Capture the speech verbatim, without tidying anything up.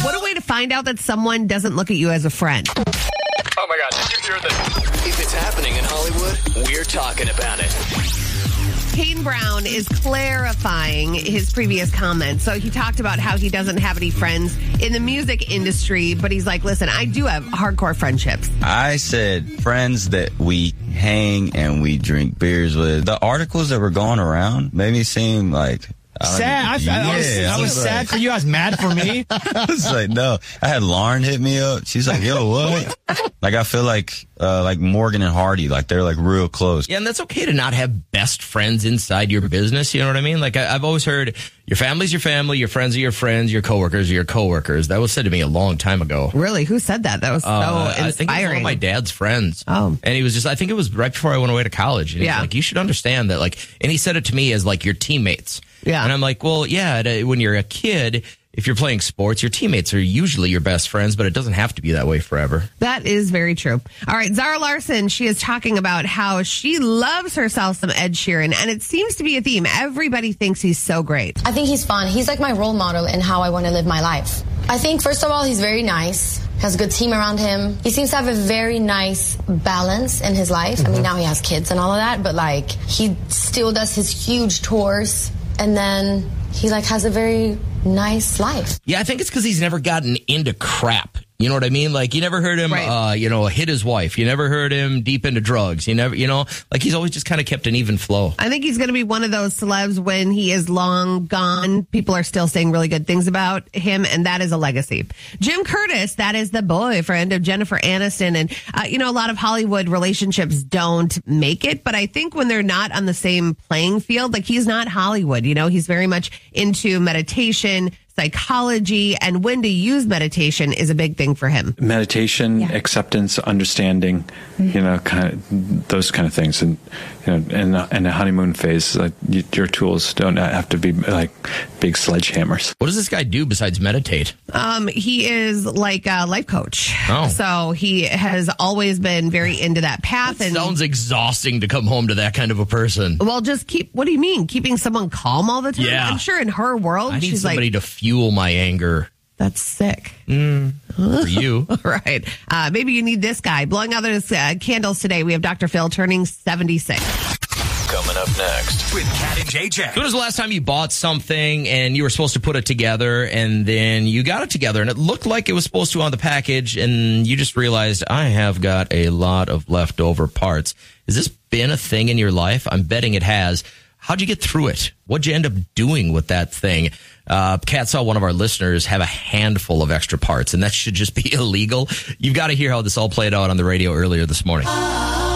What a way to find out that someone doesn't look at you as a friend. Oh my God, did you hear this? If it's happening in Hollywood, we're talking about it. Kane Brown is clarifying his previous comments. So he talked about how he doesn't have any friends in the music industry, but he's like, listen, I do have hardcore friendships. I said friends that we hang and we drink beers with. The articles that were going around made me seem like... Sad. I, yeah, I was, I was, was sad like, for you. I was mad for me. I was like, no. I had Lauren hit me up. She's like, yo, what? Like, I feel like uh, like Morgan and Hardy, like they're like real close. Yeah, and that's okay to not have best friends inside your business. You know what I mean? Like, I, I've always heard your family's your family, your friends are your friends, your coworkers are your coworkers. That was said to me a long time ago. Really? Who said that? That was so uh, inspiring. I think it was one of my dad's friends. Oh. And he was just, I think it was right before I went away to college. And he's yeah. like, you should understand that, like, and he said it to me as like your teammates. Yeah. And I'm like, well, yeah, when you're a kid, if you're playing sports, your teammates are usually your best friends, but it doesn't have to be that way forever. That is very true. All right, Zara Larsson, she is talking about how she loves herself some Ed Sheeran, and it seems to be a theme. Everybody thinks he's so great. I think he's fun. He's like my role model in how I want to live my life. I think, first of all, he's very nice. Has a good team around him. He seems to have a very nice balance in his life. Mm-hmm. I mean, now he has kids and all of that, but like he still does his huge tours. And then he like has a very nice life. Yeah, I think it's because he's never gotten into crap. You know what I mean? Like, you never heard him, right. uh, you know, hit his wife. You never heard him deep into drugs. You never, you know, like he's always just kind of kept an even flow. I think he's going to be one of those celebs when he is long gone. People are still saying really good things about him, and that is a legacy. Jim Curtis, that is the boyfriend of Jennifer Aniston. And, uh, you know, a lot of Hollywood relationships don't make it, but I think when they're not on the same playing field, like he's not Hollywood, you know, he's very much into meditation, psychology, and when to use meditation is a big thing for him. Meditation, yeah. Acceptance, understanding, mm-hmm. you know, kind of those kind of things. And, you know, in the, in the honeymoon phase, like you, your tools don't have to be like big sledgehammers. What does this guy do besides meditate? Um, he is like a life coach. Oh. So he has always been very into that path. That and sounds exhausting to come home to that kind of a person. Well, just keep, what do you mean? Keeping someone calm all the time? Yeah. I'm sure in her world, I need she's somebody like, to fuel my anger. That's sick. Mm, for you. Right. Uh, maybe you need this guy. Blowing out those uh, candles today, we have Doctor Phil turning seventy-six. Coming up next with Cat and J J. When was the last time you bought something and you were supposed to put it together and then you got it together and it looked like it was supposed to on the package and you just realized, I have got a lot of leftover parts. Has this been a thing in your life? I'm betting it has. How'd you get through it? What'd you end up doing with that thing? Uh, Kat saw one of our listeners have a handful of extra parts, and that should just be illegal. You've got to hear how this all played out on the radio earlier this morning.